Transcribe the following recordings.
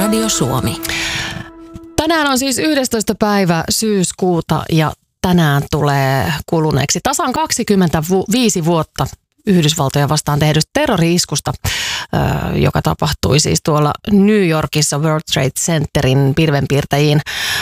Radio Suomi. Tänään on siis 11. päivä syyskuuta ja tänään tulee kuluneeksi tasan 25 vuotta Yhdysvaltoja vastaan tehdystä terrori-iskusta, joka tapahtui siis tuolla New Yorkissa World Trade Centerin pilvenpiirtäjiin.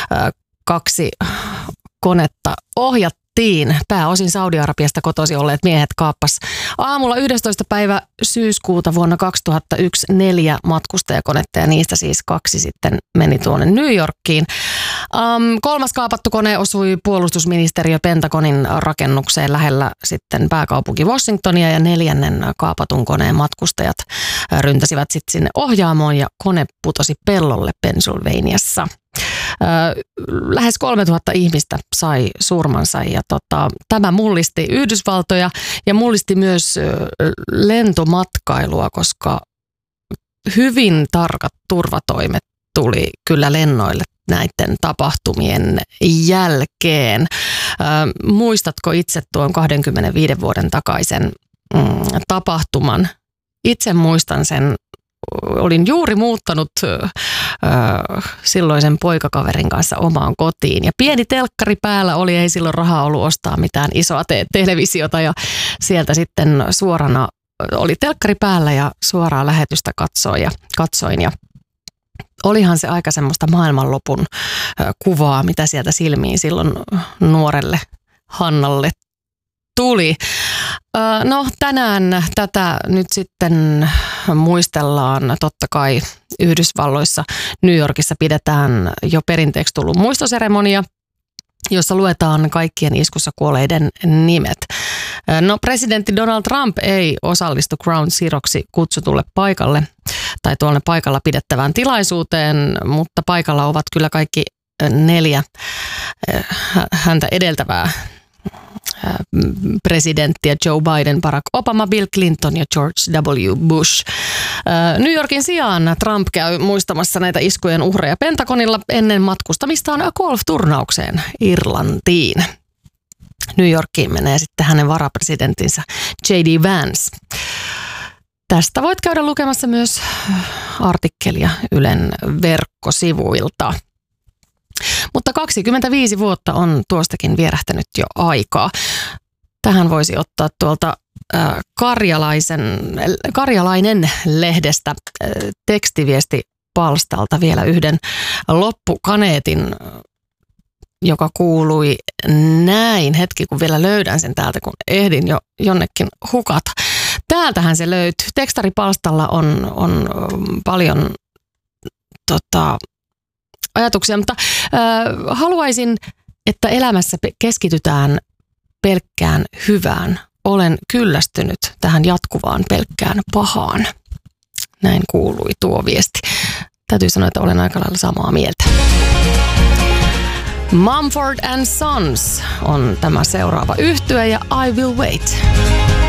2 konetta ohjattiin. Pääosin Saudi-Arabiasta kotoisin olleet miehet kaappas aamulla 11. päivä syyskuuta vuonna 2001 4 matkustajakonetta ja niistä siis 2 sitten meni tuonne New Yorkiin. 3. kaapattu kone osui puolustusministeriö Pentagonin rakennukseen lähellä sitten pääkaupunki Washingtonia ja 4. kaapatun koneen matkustajat ryntäsivät sitten sinne ohjaamoon ja kone putosi pellolle Pennsylvaniassa. Lähes 3000 ihmistä sai surmansa ja tämä mullisti Yhdysvaltoja ja mullisti myös lentomatkailua, koska hyvin tarkat turvatoimet tuli kyllä lennoille näiden tapahtumien jälkeen. Muistatko itse tuon 25 vuoden takaisen tapahtuman? Itse muistan sen. Olin juuri muuttanut silloisen poikakaverin kanssa omaan kotiin ja pieni telkkari päällä oli, ei silloin rahaa ollut ostaa mitään isoa televisiota ja sieltä sitten suorana oli telkkari päällä ja suoraa lähetystä katsoin ja olihan se aika semmoista maailmanlopun kuvaa, mitä sieltä silmiin silloin nuorelle Hannalle tuli. No tänään tätä nyt sitten muistellaan. Totta kai Yhdysvalloissa New Yorkissa pidetään jo perinteeksi tullut muistoseremonia, jossa luetaan kaikkien iskussa kuolleiden nimet. No presidentti Donald Trump ei osallistu Ground Zeroksi kutsutulle paikalle tai tuolle paikalla pidettävään tilaisuuteen, mutta paikalla ovat kyllä kaikki 4 häntä edeltävää presidenttiä: Joe Biden, Barack Obama, Bill Clinton ja George W. Bush. New Yorkin sijaan Trump käy muistamassa näitä iskujen uhreja Pentagonilla ennen matkustamistaan golf-turnaukseen Irlantiin. New Yorkiin menee sitten hänen varapresidenttinsä J.D. Vance. Tästä voit käydä lukemassa myös artikkelia Ylen verkkosivuilta. Mutta 25 vuotta on tuostakin vierähtänyt jo aikaa. Tähän voisi ottaa tuolta Karjalainen-lehdestä tekstiviestipalstalta vielä yhden loppukaneetin, joka kuului näin. Hetki, kun vielä löydän sen täältä, kun ehdin jo jonnekin hukata. Täältähän se löytyy. Tekstaripalstalla on paljon ajatuksia, mutta haluaisin, että elämässä keskitytään pelkkään hyvään. Olen kyllästynyt tähän jatkuvaan pelkkään pahaan. Näin kuului tuo viesti. Täytyy sanoa, että olen aika lailla samaa mieltä. Mumford & Sons on tämä seuraava yhtye ja I Will Wait.